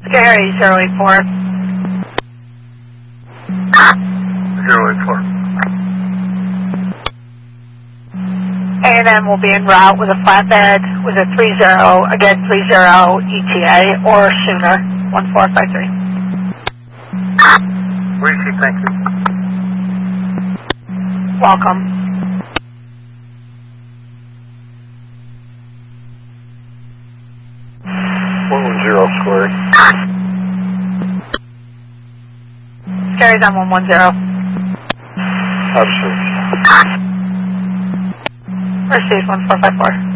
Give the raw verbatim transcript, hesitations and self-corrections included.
Scary, zero eight four. zero eight four. A and M will be en route with a flatbed with a three zero, again three zero E T A or sooner, one four five three. Rishi, thank you. Welcome. one one zero squared. Scary's on one one zero. Absolutely. Received one four five four.